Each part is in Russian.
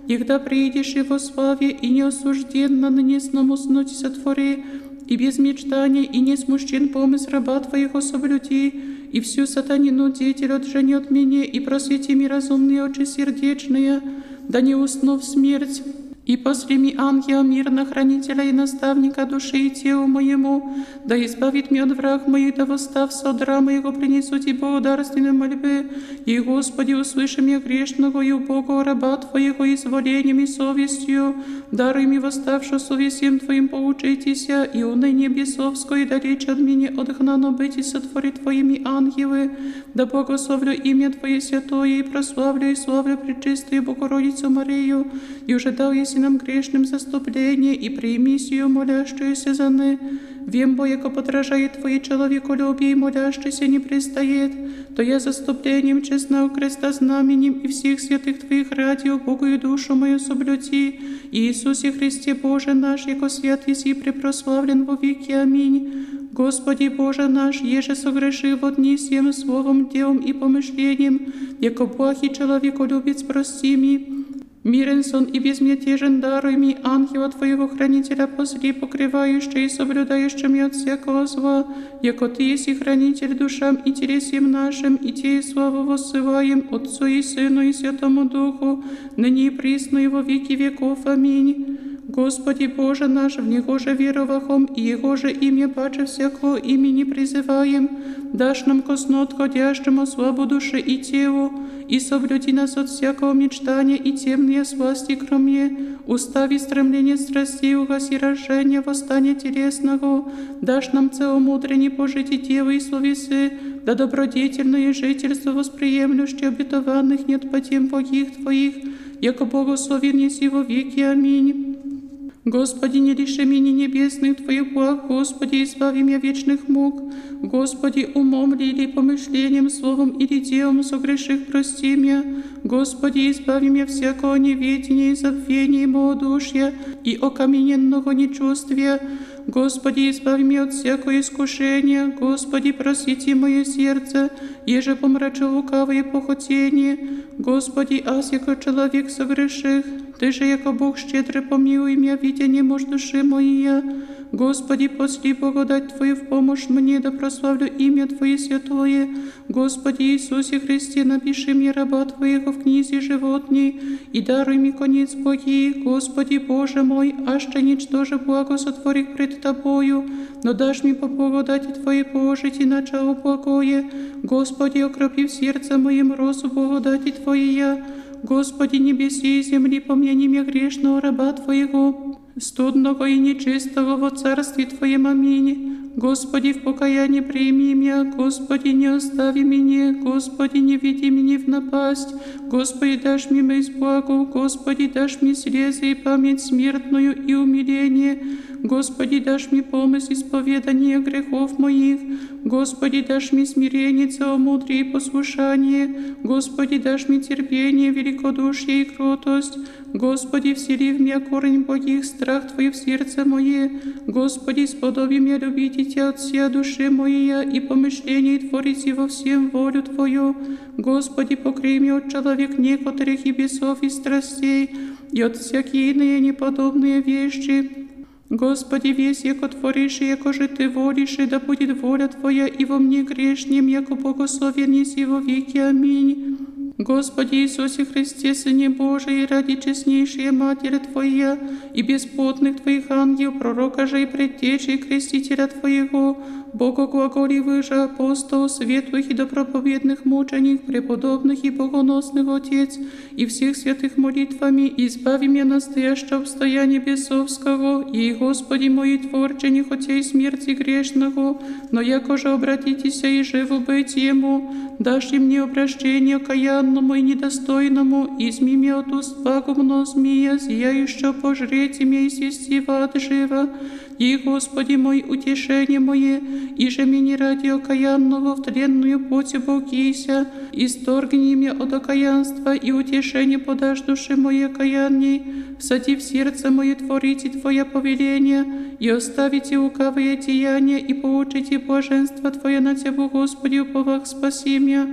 Егда приидешь его славе, и неосужденно ныне сном уснуть сотвори, и без мечтания, и не смущен помысл раба Твоего соблюди, и всю сатанину деятель отжени от меня, и просвети ми разумные очи сердечные, да не усну в смерть. И послеми ангела мирно, хранителя и наставника души и телу моему, да избавит меня от враг моих, да восстав содра моего принесу Тебе благодарственные мольбы. И, Господи, услыши меня грешного и убогого раба Твоего изволением и совестью, даруй мне восставшую совестием Твоим поучитеся, и уныние бесовское далече от меня отгнано быть и сотвори Твоими ангелы, да благословлю имя Твое святое и прославлю и славлю пречистую Богородицу Марию, и уже дал еси нам грешным заступление и прими сию молящуюся за ны. Вем, бо яко подражает Твои человеколюбие и молящийся не пристает, то я заступлением честного креста знаменем и всех святых Твоих ради убогую душу мою соблюти. Иисусе Христе Боже наш, яко свят еси препрославлен во веки. Аминь. Господи Боже наш, еже согреши во дни всем словом, делом и помышлением, яко благ и человеколюбец прости ми. Мирен сон и безмятежен даруй ми ангела Твоего хранителя посли, покрывающего и соблюдающего меня от всякого зла, яко Ты еси хранитель душам и телесем нашим, и Тебе славу воссылаем Отцу и Сыну и Святому Духу, ныне и присно и во веки веков. Аминь. Господи Боже наш, в Него же веровахом, и Его же имя паче всякого имени призываем, дашь нам ко сну отходящему славу души и телу, и соблюди нас от всякого мечтания и темные сласти, кроме устави стремления страстей, угаси рождения, восстания телесного, дашь нам целомудренне пожити девы и словесы, да добродетельное жительство восприемлющее обетованных нет по тем богих Твоих, яко благословен еси во веки. Аминь. Господи, не лиши меня небесных Твоих благ, Господи, избави меня вечных мук. Господи, умом ли или помышлением, словом или делом согреших прости меня. Господи, избави меня всякого неведения и забвения и малодушия и окамененного нечувствия. Господи, избави меня от всякого искушения. Господи, просвети мое сердце, еже помрачил лукавые похотения. Господи, аз яко человек согреших, Ты же, яко Бог щедрый, помилуй меня, видя немощь души моей. Господи, посли благодать Твою в помощь мне, да прославлю имя Твое святое. Господи Иисусе Христе, напиши мне раба Твоего в книзе животней, и даруй мне конец благий. Господи Боже мой, аще ничтоже благо сотворих пред Тобою, но дашь мне по благодати Твоей положить и начало благое. Господи, окропи в сердце моем розу благодати Твоей. Господи, небеси и земли, помяни меня грешного раба Твоего, студного и нечистого во царстве Твоем. Аминь. Господи, в покаянии прими меня, Господи, не остави меня, Господи, не веди меня в напасть, Господи, дашь мне месть благу, Господи, дашь мне слезы и память смертную и умиление, Господи, дашь мне помощь исповедания грехов моих, Господи, дашь мне смирение, целомудрие и послушание, Господи, дашь мне терпение, великодушие и кротость, Господи, всели в меня корень благих, страх Твой в сердце мое, Господи, сподоби меня любить Тебя от всей души моей и помышления творить во всем волю Твою, Господи, покрой меня от человек некоторых и бесов и страстей, и от всякие иные неподобные вещи. Господи, весь, яко творишь, и яко же Ты волишь, и да будет воля Твоя и во мне грешнем, яко благословен еси во веки. Аминь. Господи Иисусе Христе, Сыне Божий, ради честнейшей Матери Твоя и бесплотных Твоих ангел, пророка же и предтечи и крестителя Твоего, Бога глаголивых же апостол, светлых и доброповедных мученик, преподобных и богоносных Отец, и всех святых молитвами, избави меня настоящего обстояния бесовского, и, Господи мой, Творче, не хотей смерти грешного, но яко же обратитеся и живо быть Ему, дашь и мне обращение окаянному и недостойному, изми меня от уст пагубного змея, зияющего пожреть меня и свести в ад живо, и, Господи мой, утешение мое, и же мне ради окаянного в тленную плоть оболкися, исторгни меня от окаянства, и утешение подашь душе моей окаянней, всади в сердце мое творите Твое повеление, и оставите лукавые деяния, и получите блаженство Твое на Тебя, Господи, уповах спаси меня.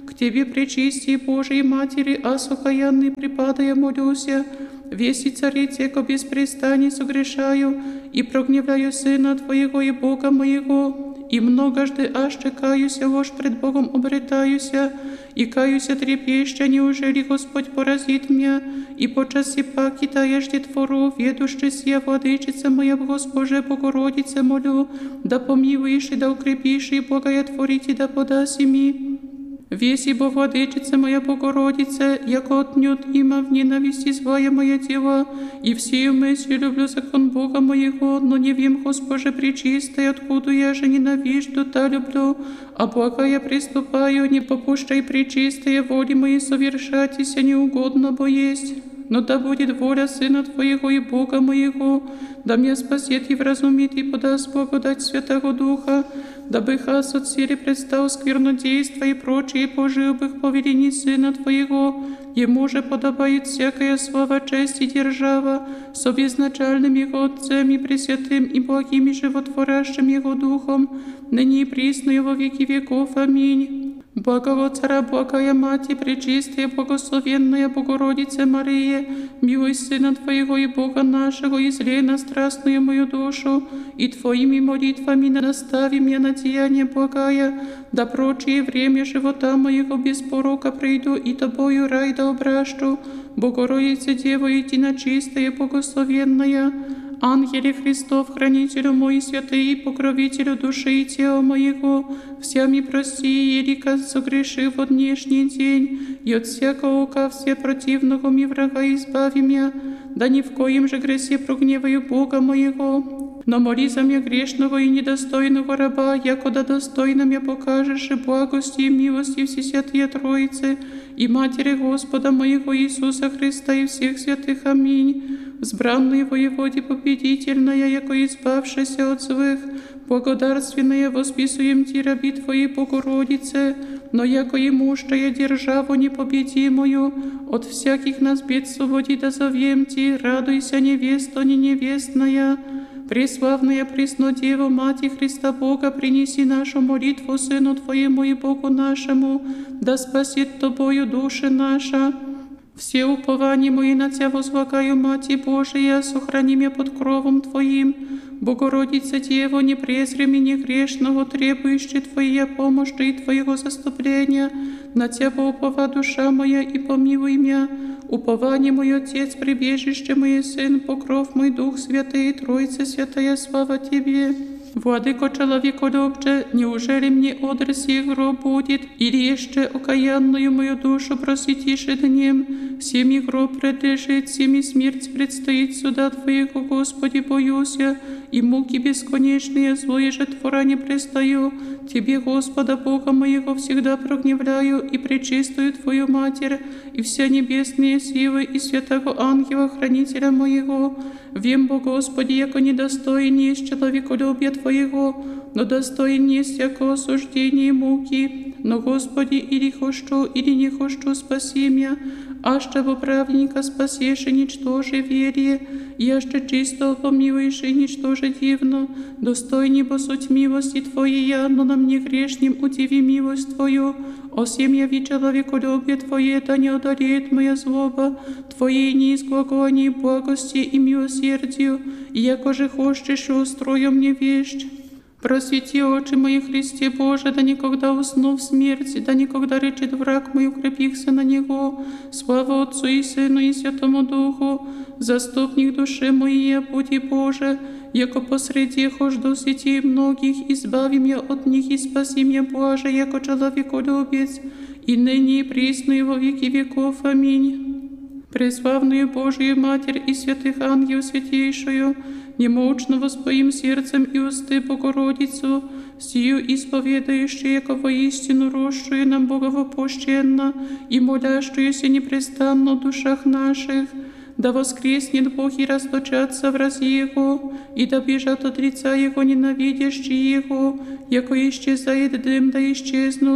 к Тебе, пречистие Божией Матери, аз окаянный припадая молюся, весь и царице, ко беспрестании согрешаю, и прогневляю Сына Твоего и Бога моего, и многожды аще каюся, ложь пред Богом обретаюся, и каюся трепеща, неужели Господь поразит меня, и по часе паки таежде твору, ведуще сия владычица моя в Госпоже Богородице молю, да помилуешь и да укрепишь, и Бога я творите, да подаси ми. Веси бо владычица моя Богородица, яко отнюдь има в ненависти злая моя дела, и всею мыслью люблю закон Бога моего, но не вем, Госпоже пречистой, откуда я же ненавижду, та люблю, а блага я приступаю, не попущай пречистая воли моей совершатися неугодно, бо есть. Но да будет воля Сына Твоего и Бога моего, да меня спасет и вразумит и подаст благодать Святого Духа, дабы хас от силы предстал сквернодейства и прочие поживбых повелений Сына Твоего, Ему же подобает всякая слава, честь и держава, с обезначальным Его Отцем и Пресвятым и благим и животворящим Его Духом, ныне и присно и во веки веков. Аминь. Благого Цара, благая Мати, пречистая, благословенная Богородица Мария, милуй Сына Твоего и Бога нашего, излей на страстную мою душу, и Твоими молитвами настави меня на деяние благая, да прочее время живота моего без порока прийду, и Тобою рай да обращу, Богородица Дева единочистая, благословенная, Ангеле Христов, хранителю мой, святый, покровителю души и тела моего, всеми прости, елика согреши в днешний день, и от всякого ока все противного ми врага избави меня, да ни в коем же гресе прогневаю Бога моего. Но моли за меня грешного и недостойного раба, якода достойно меня покажешь и благости и милости Всесвятые Троицы и Матери Господа моего Иисуса Христа и всех святых. Аминь. Взбранный воеводе победительная, яко избавшаяся от злых, благодарственная восписуем Ти, раби Твоей Богородице, но яко имущая державу непобедимую, от всяких нас бед свободи да зовем Ти, радуйся, невесто не невестная. Преславная Преснодева, Мати Христа Бога, принеси нашу молитву Сыну Твоему и Богу нашему, да спасет Тобою души наша. Все упования мои на Тя возлагаю, Мати Божия, сохрани меня под кровом Твоим. Богородица Дева, не презри меня грешного, требующей Твоя помощи и Твоего заступления. На Тя упова душа моя, и помилуй меня. Упование мой Отец, прибежище мой Сын, покров мой Дух Святый, Троица Святая, слава Тебе. Владыко человеколюбче, неужели мне одр сей гроб будет, или еще окаянную мою душу просветишь днем? Семи гроб предлежит, семи смерть предстоит суда Твоего, Господи, боюсь я, и муки бесконечные, злое же твора не пристаю. Тебе, Господа Бога моего, всегда прогневляю, и пречистую Твою Матерь, и все небесные силы, и святого ангела, хранителя моего. Вем, Бо Господи, яко недостоин есть человеколюбия Твоего, но достоин есть яко осуждение муки. Но, Господи, или хочу, или не хочу, спаси меня, аще во праведника спасешь и ничтоже верие, и аще чисто помилуешь и ничтоже дивно, достойни бо суть милости Твоей, но на мне грешним удиви милость Твою. Осем яви человеколюбие Твое, да не одолеет моя злоба, Твоей неизглаголании благости и милосердию, и яко же хочешь, устрою мне вещь. Просвети очи мои, Христе Боже, да никогда усну в смерти, да никогда речет враг мой, укрепихся на Него. Слава Отцу и Сыну и Святому Духу, заступник души моей, будь Боже, яко посреди хожду сети многих, избави меня от них и спаси меня, Боже, яко человеколюбец, и ныне и присно и во веки веков. Аминь. Преславную Божию Матерь и святых ангел святейшую, немощно воспоим сердцем и усты Богородицу, сию исповедающую, яко воистину росшую нам боговопущенно и молящуюся непрестанно в душах наших, да воскреснет Бог и расточатся враз Его, и да бежат от лица Его ненавидящие Его, яко исчезает дым, да исчезнут.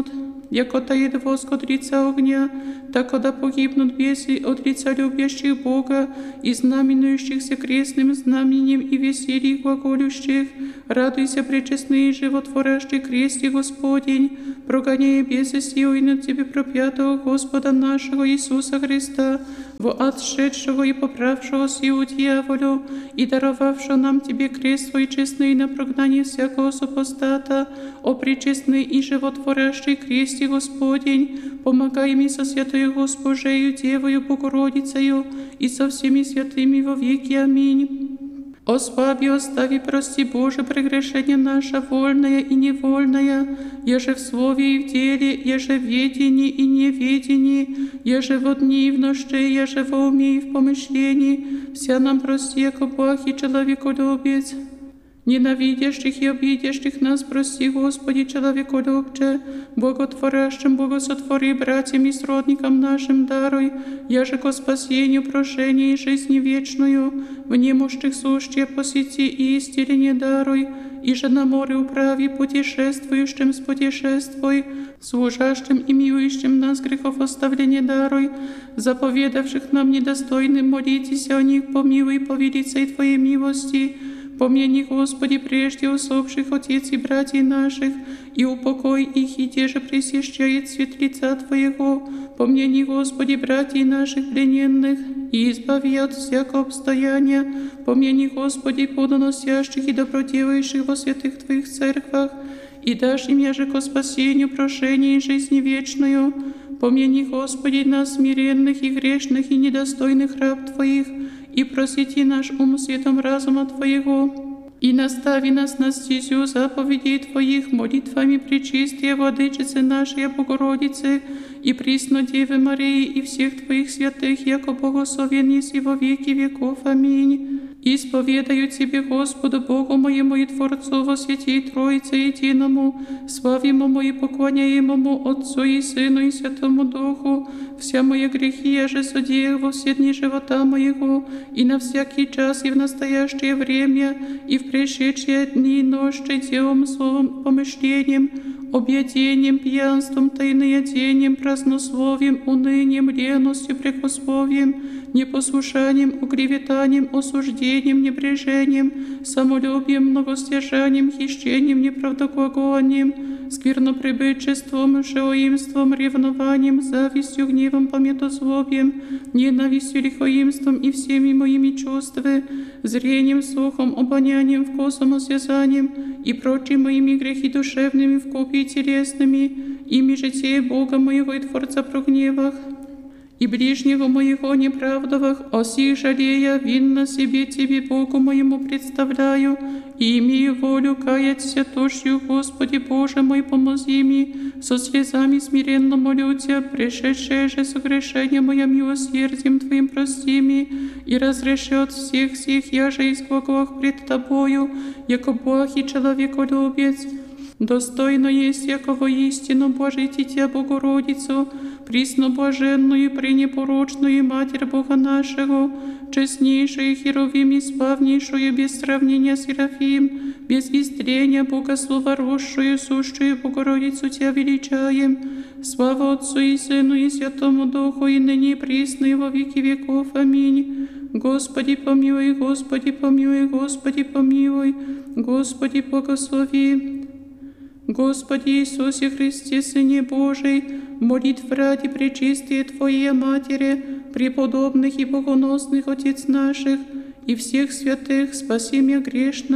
яко тает воск от лица огня, так да погибнут бесы от лица любящих Бога и знаменующихся крестным знаменем и весельем глаголющих. Радуйся, пречестный животворящий кресте Господень, прогоняя бесы силой над тебе пропятого Господа нашего Иисуса Христа, во отшедшего и поправшего силу дьяволю, и даровавшего нам тебе крест свой честный на прогнание всякого супостата, о пречестный и животворящий кресте Господень, помогай мне со святою Госпожею Девою Богородицею и со всеми святыми во веки. Аминь. Ослаби, остави, прости, Боже, прегрешение наше, вольное и невольное, еже в слове и в деле, еже в ведении и неведении, еже во дни и в ночи, еже во уме и в помышлении, вся нам прости, яко благ и человеколюбец. Ненавидящих и обидящих нас прости, Господи, человеколюбче, благотворящим благосотвори братьям и сродникам нашим даруй, яже ко спасению, прошению и жизни вечную, в немощных сущие посети и исцеление даруй, и же на море управи путешествующим спутешествуй, служащим и милующим нас грехов оставление даруй, заповедавших нам недостойным молитесь о них, помилуй по велицей Твоей милости. Помяни, Господи, прежде усопших отец и братьев наших, и упокой их, и те же пресвящает свет лица Твоего. Помяни, Господи, братьев наших плененных, и избави от всякого обстояния. Помяни, Господи, плодоносящих и доброделающих во святых Твоих церквах, и дашь им яже ко спасению, прошению и жизни вечную. Помяни, Господи, нас смиренных и грешных и недостойных раб Твоих, и просвети наш ум светом разума Твоего, и настави нас на стезю заповедей Твоих молитвами пречистия Владычицы нашей Богородицы и присно Девы Марии и всех Твоих святых, яко благословен еси во веки веков. Аминь. Исповедаю Тебе, Господу Богу моему и Творцу во святей Троице единому, славимому и поклоняемому Отцу и Сыну и Святому Духу, вся мои грехи я же содеял во все дни живота моего, и на всякий час, и в настоящее время, и в пришедшие дни и ночи, делом, словом, помышлением, объедением, пьянством, тайноядением, празднословием, унынием, леностью, прекословием, непослушанием, уклеветанием, осуждением, небрежением, самолюбием, многостяжанием, хищением, неправдоглаголанием, сквернопребычеством, шелоимством, ревнованием, завистью, гневом, пометозлобием, ненавистью, лихоимством и всеми моими чувствами, зрением, слухом, обонянием, вкусом, осязанием и прочими моими грехи душевными, вкупе и телесными, ими житие Бога моего и Творца прогневах, и ближнего моего неправдовах, о сих жалея, винно себе Тебе, Богу моему, представляю, и имею волю каяться тошью, Господи Боже мой, помози мне, со слезами смиренно молю Тебя, пришедшее же согрешение мое милосердием Твоим прости мне, и разреши от всех сих я же из глаголах пред Тобою, яко благ и человеколюбец. Достойно есть, яко воистину блажите Тебя, Богородицу, пресноблаженную и пренепорочную Матерь Бога нашего, честнейшую Херувим и славнейшую без сравнения Серафим, без истрения Богословоросшую, сущую Богородицу Тебя величаем. Слава Отцу и Сыну и Святому Духу, и ныне и присно и во веки веков. Аминь. Господи помилуй, Господи помилуй, Господи помилуй, Господи благослови. Господи Иисусе Христе, Сыне Божий, молитв ради пречистия Твоей Матери, преподобных и богоносных Отец наших и всех святых, спаси меня грешно.